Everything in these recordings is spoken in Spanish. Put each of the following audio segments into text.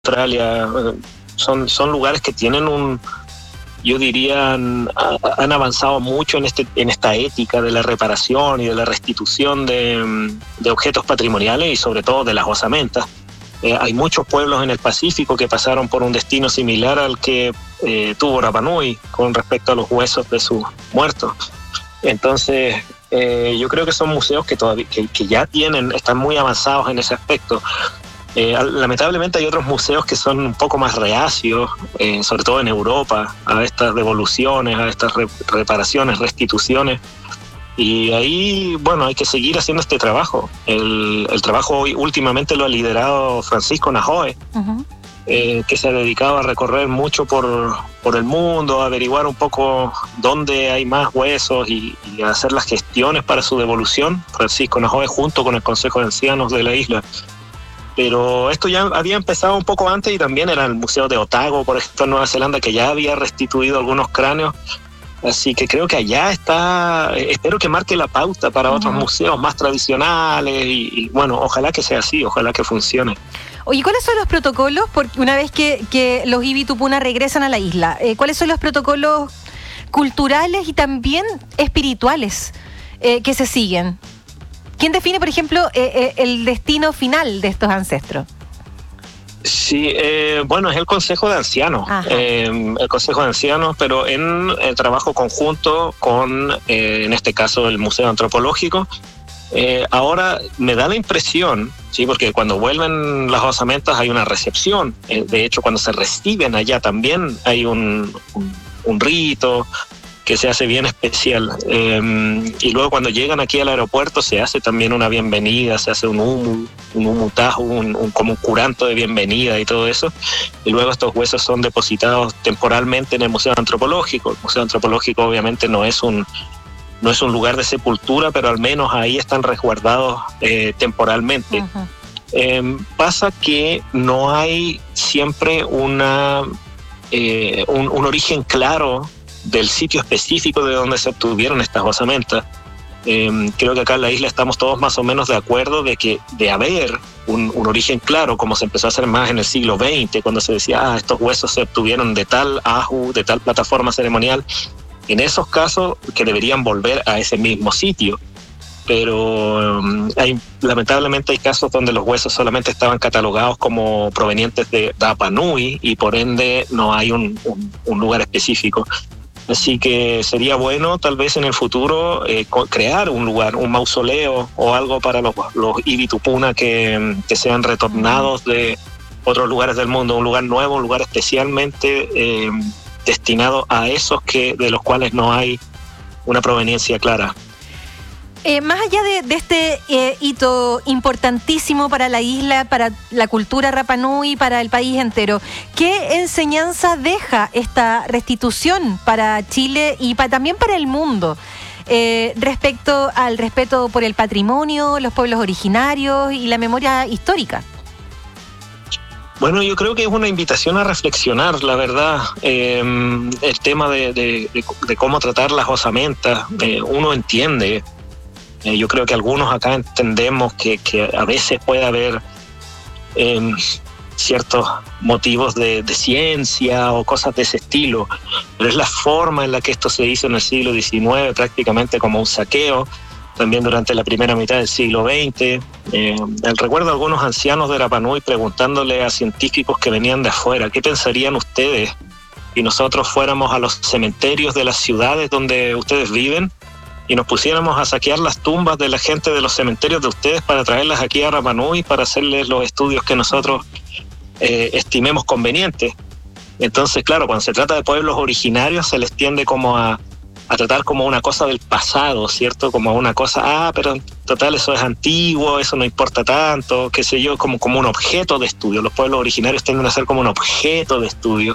Australia, son lugares que tienen yo diría, han avanzado mucho en esta ética de la reparación y de la restitución de objetos patrimoniales y sobre todo de las osamentas. Hay muchos pueblos en el Pacífico que pasaron por un destino similar al que tuvo Rapa Nui con respecto a los huesos de sus muertos. Entonces, yo creo que son museos que ya están muy avanzados en ese aspecto. Lamentablemente hay otros museos que son un poco más reacios, sobre todo en Europa, a estas devoluciones, a estas reparaciones, restituciones. Y ahí, bueno, hay que seguir haciendo este trabajo. El trabajo hoy últimamente lo ha liderado Francisco Najoe, que se ha dedicado a recorrer mucho por el mundo, a averiguar un poco dónde hay más huesos y a hacer las gestiones para su devolución. Francisco Najoe junto con el Consejo de Ancianos de la isla. Pero esto ya había empezado un poco antes y también era el Museo de Otago, por ejemplo, en Nueva Zelanda, que ya había restituido algunos cráneos. Así que creo que allá está, espero que marque la pauta para otros museos más tradicionales y bueno, ojalá que sea así, ojalá que funcione. Oye, ¿cuáles son los protocolos? Porque una vez que los Ibi Tupuna regresan a la isla, ¿cuáles son los protocolos culturales y también espirituales que se siguen? ¿Quién define, por ejemplo, el destino final de estos ancestros? Sí, bueno, es el Consejo de Ancianos, el Consejo de Ancianos, pero en trabajo conjunto con, en este caso, el Museo Antropológico. Ahora me da la impresión, sí, porque cuando vuelven las osamentas hay una recepción. De hecho, cuando se reciben allá también hay un rito que se hace bien especial. Y luego cuando llegan aquí al aeropuerto se hace también una bienvenida, se hace un humutajo, como un curanto de bienvenida y todo eso. Y luego estos huesos son depositados temporalmente en el Museo Antropológico. El Museo Antropológico obviamente no es un lugar de sepultura, pero al menos ahí están resguardados temporalmente. Pasa que no hay siempre un origen claro del sitio específico de donde se obtuvieron estas osamentas. Creo que acá en la isla estamos todos más o menos de acuerdo de haber un origen claro, como se empezó a hacer más en el siglo XX, cuando se decía, estos huesos se obtuvieron de tal ajú, de tal plataforma ceremonial. En esos casos que deberían volver a ese mismo sitio. Pero lamentablemente hay casos donde los huesos solamente estaban catalogados como provenientes de Rapa Nui y por ende no hay un lugar específico. Así que sería bueno tal vez en el futuro crear un lugar, un mausoleo o algo para los Ibi Tupuna que sean retornados de otros lugares del mundo, un lugar nuevo, un lugar especialmente destinado a esos de los cuales no hay una proveniencia clara. Más allá de este hito importantísimo para la isla, para la cultura Rapa Nui, para el país entero, ¿qué enseñanza deja esta restitución para Chile y también para el mundo respecto al respeto por el patrimonio, los pueblos originarios y la memoria histórica? Bueno, yo creo que es una invitación a reflexionar, la verdad, el tema de cómo tratar las osamentas. Uno entiende, yo creo que algunos acá entendemos que a veces puede haber ciertos motivos de ciencia o cosas de ese estilo, pero es la forma en la que esto se hizo en el siglo XIX, prácticamente como un saqueo. También durante la primera mitad del siglo XX. Recuerdo a algunos ancianos de Rapa Nui preguntándole a científicos que venían de afuera, ¿qué pensarían ustedes si nosotros fuéramos a los cementerios de las ciudades donde ustedes viven y nos pusiéramos a saquear las tumbas de la gente de los cementerios de ustedes para traerlas aquí a Rapa Nui para hacerles los estudios que nosotros estimemos convenientes? Entonces, claro, cuando se trata de pueblos originarios se les tiende como a tratar como una cosa del pasado, ¿cierto? Como una cosa, pero total, eso es antiguo, eso no importa tanto, qué sé yo, como un objeto de estudio. Los pueblos originarios tienden a ser como un objeto de estudio.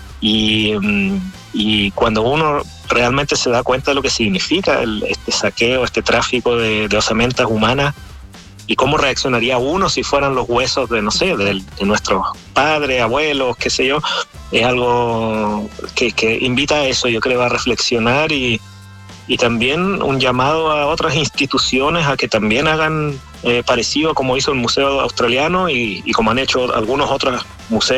Y cuando uno realmente se da cuenta de lo que significa este saqueo, este tráfico de osamentas humanas, y cómo reaccionaría uno si fueran los huesos de, no sé, de nuestros padres, abuelos, qué sé yo, es algo que invita a eso, yo creo, a reflexionar y también un llamado a otras instituciones a que también hagan parecido como hizo el Museo Australiano y como han hecho algunas otras museos